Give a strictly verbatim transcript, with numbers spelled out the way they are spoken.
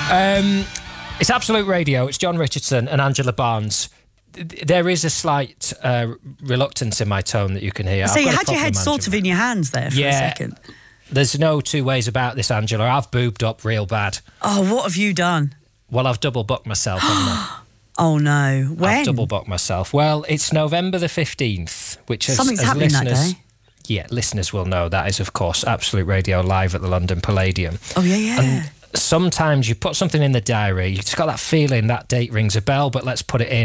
Um, it's Absolute Radio. It's John Richardson and Angela Barnes. There is a slight uh, reluctance in my tone that you can hear. So I've you got a had your problem, head sort Angela. of in your hands there for yeah, a second. There's no two ways about this, Angela. I've boobed up real bad. Oh, what have you done? Well, I've double booked myself, haven't I? Oh, no. When? I've double booked myself. Well, it's November the fifteenth, which is... Something's as happening listeners, that day. Yeah, listeners will know that is, of course, Absolute Radio live at the London Palladium. Oh, yeah, yeah. And sometimes you put something in the diary, you've just got that feeling that date rings a bell, but let's put it in.